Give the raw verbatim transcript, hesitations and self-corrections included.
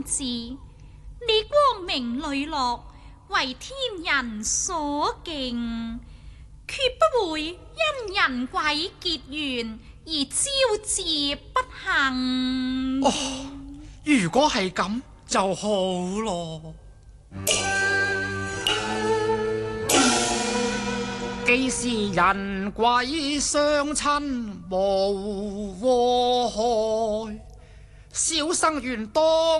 公子，你光明磊落，為天人所敬，決不會因人鬼結緣而招致不幸。 哦，如果係咁就好咯。既是人鬼相親無禍害，小生願當